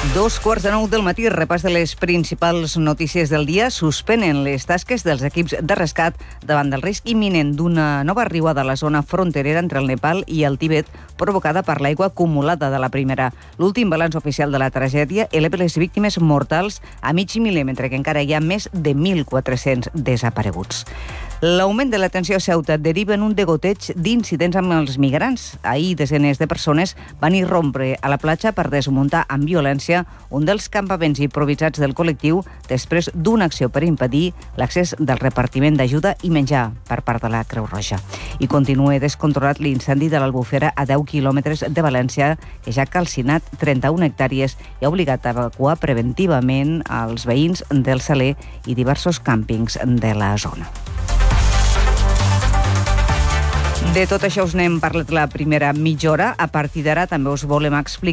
2:15 del matí, repàs de les principals notícies del dia. Suspenen les tasques dels equips de rescat davant del risc imminent d'una nova riuada a la zona fronterera entre el Nepal i el Tibet, provocada per l'aigua acumulada de la primera. L'últim balanç oficial de la tragèdia eleva les víctimes mortals a mig miler, mentre que encara hi ha més de 1.400 desapareguts. L'augment de la tensió a Ceuta deriva en un degoteig d'incidents amb els migrants. Ahir, desenes de persones van irrompre a la platja per desmuntar amb violència un dels campaments improvisats del col·lectiu després d'una acció per impedir l'accés del repartiment d'ajuda i menjar per part de la Creu Roja. I continua descontrolat l'incendi de l'Albufera a 10 quilòmetres de València, que ja ha calcinat 31 hectàrees i ha obligat a evacuar preventivament els veïns del Saler i diversos càmpings de la zona. De tot això us n'hem parlat la primera mitja hora. A partir d'ara també us volem explicar